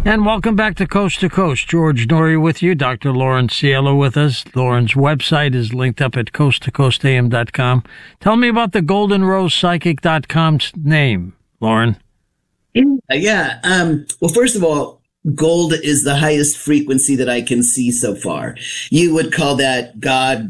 And welcome back to Coast. George Noory with you, Dr. Lauren Cielo with us. Lauren's website is linked up at coasttocoastam.com. Tell me about the goldenrosepsychic.com's name, Lauren. Well, first of all, gold is the highest frequency that I can see so far. You would call that God,